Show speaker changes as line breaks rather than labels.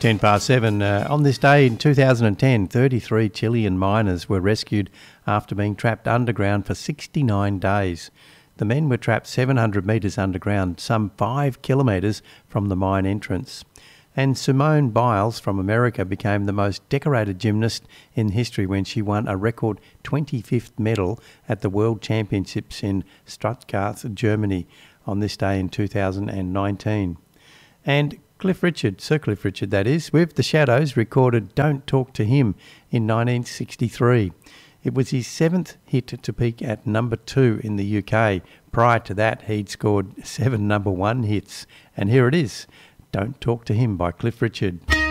10 past 7. On this day in 2010, 33 Chilean miners were rescued after being trapped underground for 69 days. The men were trapped 700 metres underground, some 5 kilometres from the mine entrance. And Simone Biles from America became the most decorated gymnast in history when she won a record 25th medal at the World Championships in Stuttgart, Germany, on this day in 2019. And Cliff Richard, Sir Cliff Richard that is, with The Shadows, recorded Don't Talk to Him in 1963. It was his 7th hit to peak at number 2 in the UK. Prior to that, he'd scored 7 number 1 hits. And here it is, Don't Talk to Him by Cliff Richard.